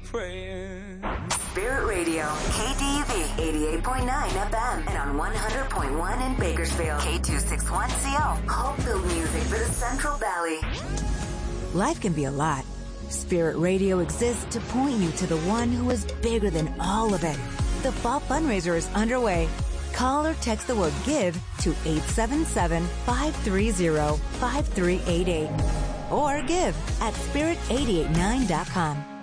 praying. Spirit Radio, KDUV 88.9 FM and on 100.1 in Bakersfield, K261CO. Hope-filled music for the Central Valley. Life can be a lot. Spirit Radio exists to point you to the one who is bigger than all of it. The fall fundraiser is underway. Call or text the word GIVE to 877-530-5388 or give at spirit889.com.